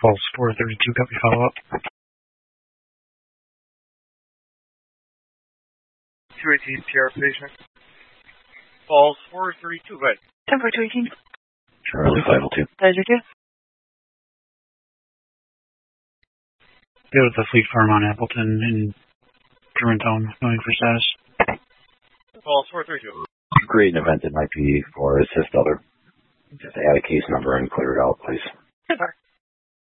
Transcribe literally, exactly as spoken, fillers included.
Pulse four thirty-two, copy follow-up. two eighteen, P R patient. Pulse four thirty-two, go ahead. ten four two eighteen. Charlie five oh two. Advisor two. Go to the Fleet Farm on Appleton and Germantown, knowing for status. Pulse four thirty-two. Create an event in I P for assist other. Just add a case number and clear it out, please. Super.